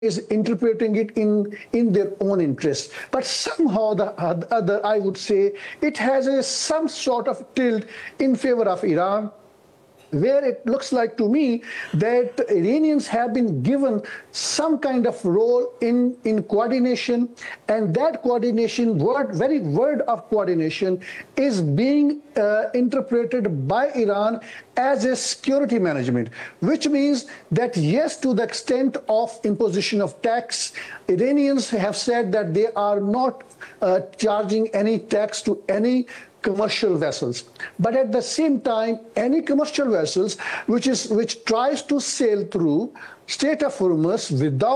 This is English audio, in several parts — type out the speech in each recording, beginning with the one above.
is interpreting it in their own interest. But somehow the other, I would say, it has some sort of tilt in favor of Iran, where it looks like to me that Iranians have been given some kind of role in coordination, and that coordination, very word of coordination, is being interpreted by Iran as a security management, which means that yes, to the extent of imposition of tax, Iranians have said that they are not charging any tax to any commercial vessels, but at the same time, any commercial vessels which tries to sail through Strait of Hormuz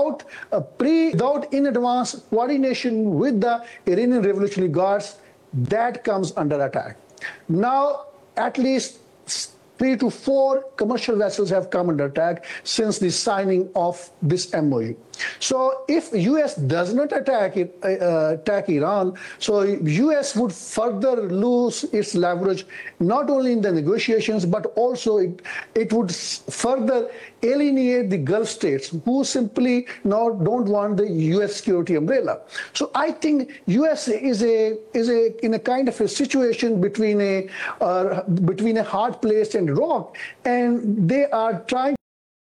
without in advance coordination with the Iranian Revolutionary Guards, that comes under attack. Now, at least 3 to 4 commercial vessels have come under attack since the signing of this MOU. So if US does not attack Iran, so US would further lose its leverage, not only in the negotiations, but also it would further alienate the Gulf states who simply now don't want the US security umbrella. So I think US is in a kind of a situation between a hard place and rock, and they are trying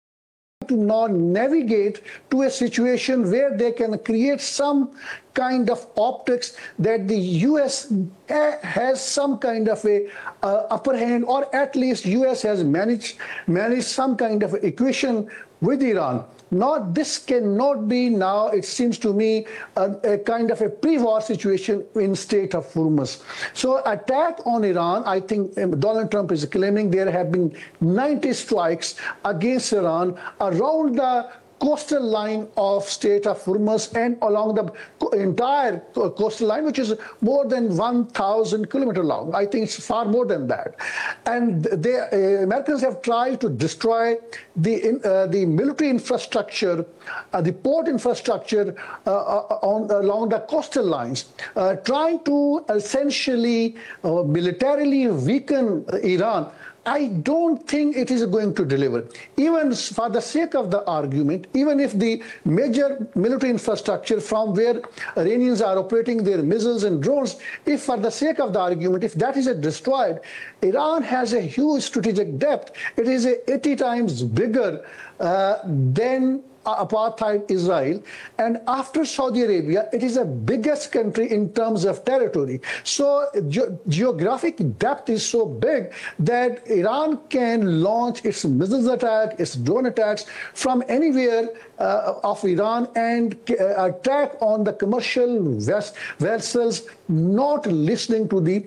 to now navigate to a situation where they can create some kind of optics that the US has some kind of a upper hand, or at least US has managed some kind of equation with Iran. Now, this cannot be now, it seems to me, a kind of a pre-war situation in Strait of Hormuz. So attack on Iran, I think Donald Trump is claiming there have been 90 strikes against Iran around the coastal line of Strait of Hormuz and along the entire coastal line, which is more than 1,000 kilometers long. I think it's far more than that. And the Americans have tried to destroy the military infrastructure, the port infrastructure along the coastal lines, trying to essentially militarily weaken Iran. I don't think it is going to deliver. Even for the sake of the argument, even if the major military infrastructure from where Iranians are operating their missiles and drones, if for the sake of the argument, if that is destroyed, Iran has a huge strategic depth. It is 80 times bigger than apartheid Israel, and after Saudi Arabia, it is the biggest country in terms of territory. So geographic depth is so big that Iran can launch its missiles attack, its drone attacks from anywhere of Iran and attack on the commercial vessels, not listening to the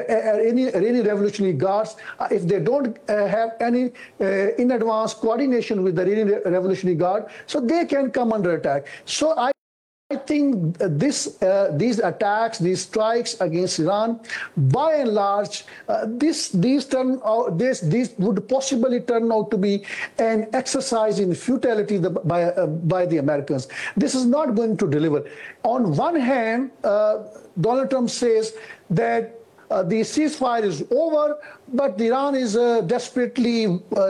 any Revolutionary Guards. If they don't have any in advance coordination with the Revolutionary Guard, so they can come under attack. So I think these attacks, these strikes against Iran, by and large, these would possibly turn out to be an exercise in futility by the Americans. This is not going to deliver. On one hand, Donald Trump says that the ceasefire is over, but Iran desperately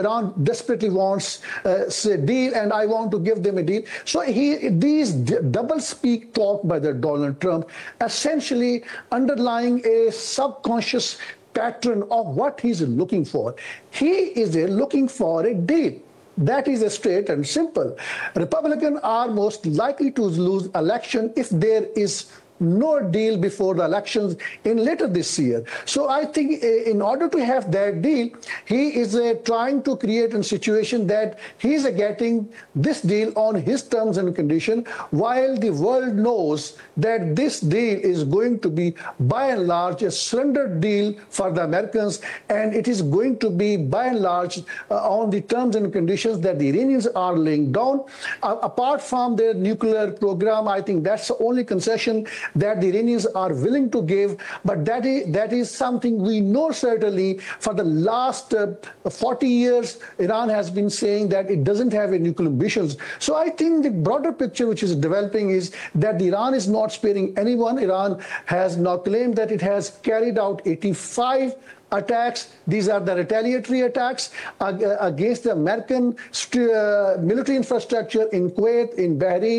wants a deal, and I want to give them a deal. So these double speak talk by the Donald Trump, essentially underlying a subconscious pattern of what he's looking for. He is looking for a deal. That is straight and simple. Republicans are most likely to lose election if there is no deal before the elections in later this year. So I think in order to have that deal, he is trying to create a situation that he is getting this deal on his terms and conditions, while the world knows that this deal is going to be, by and large, a surrender deal for the Americans, and it is going to be, by and large, on the terms and conditions that the Iranians are laying down. Apart from their nuclear program, I think that's the only concession that the Iranians are willing to give, but that is something we know certainly. For the last 40 years, Iran has been saying that it doesn't have any nuclear ambitions. So I think the broader picture which is developing is that Iran is not sparing anyone. Iran has now claimed that it has carried out 85 attacks. These are the retaliatory attacks against the American military infrastructure in Kuwait, in Bahrain,